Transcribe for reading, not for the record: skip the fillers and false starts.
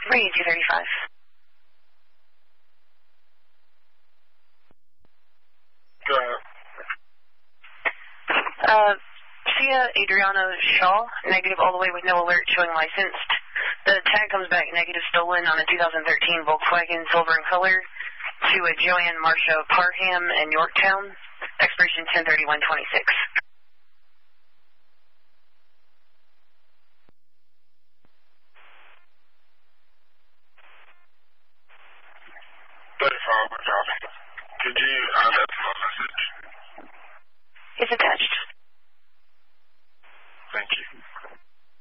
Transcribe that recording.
Read 235. Go ahead. Sia Adriano Shaw, negative all the way with no alert showing licensed. The tag comes back negative stolen on a 2013 Volkswagen silver in color to a Joanne Marsha Parham in Yorktown. Expiration 10/31/26. Could you add that to my message? It's attached.